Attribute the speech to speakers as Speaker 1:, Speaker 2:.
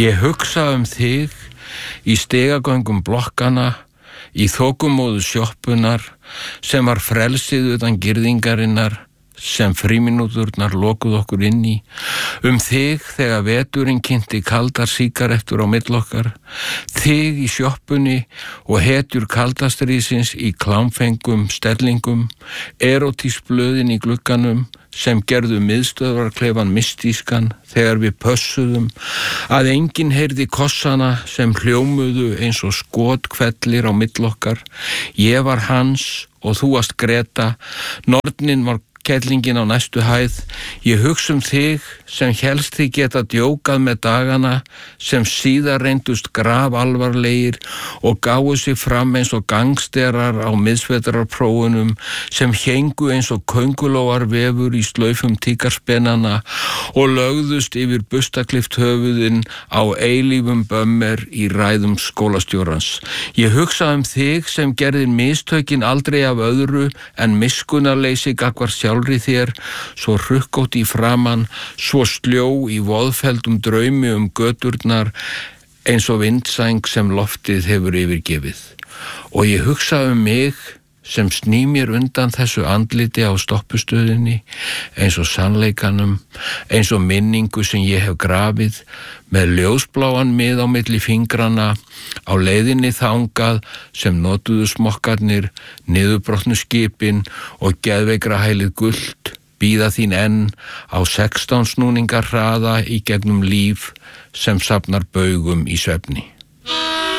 Speaker 1: Ég hugsa þig í stigagöngum blokkana, í þokumóðu sjoppunar sem var frelsið utan girðingarinnar, sem frímínúturnar lokuð okkur inn í, þig þegar veturinn kynnti kaldar sígarettur á milli okkar, þig í sjoppunni og hetjur kaldastrísins í klámfengum stellingum, erótísblöðin í glugganum sem gerðu miðstöðvarklefan mystískan þegar við pössuðum að enginn heyrði kossana sem hljómuðu eins og skotkvellir á milli okkar. Ég var Hans og þú varst Greta, nornin var kellingin á næstu hæð. Ég hugsa þig sem helst þig geta djókað með dagana, sem síðar reyndust grafalvarlegir og gáfu sig fram eins og gangsterar á miðsvetrarprófunum, sem héngu eins og köngulóar vefur í slaufum tíkarspennana og lögðust yfir bustaklift höfuðin á eilífum bömmer í ræðum skólastjórans. Ég hugsa þig sem gerðir mistökin aldrei af öðru en miskunnarleysi gagnvart sjálfri þér, svo hrukkótt í framan, svo sljó í voðfelldum draumi göturnar eins og vindsæng sem loftið hefur yfirgefið. Og ég hugsa mig sem sný mér undan þessu andliti á stoppustöðinni, eins og sannleikanum, eins og minningu sem ég hef grafið, með ljósbláan mið á milli fingrana, á leiðinni þangað sem notuðu smokkarnir, niðurbrotnu skipin og geðveikra hælið gult, bíða þín enn á 16 snúningar hraða í gegnum líf sem safnar baugum í svefni.